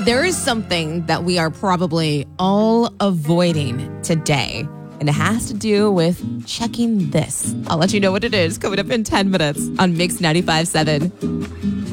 There is something that we are probably all avoiding today, and it has to do with checking this. I'll let you know what it is coming up in 10 minutes on Mix 95.7.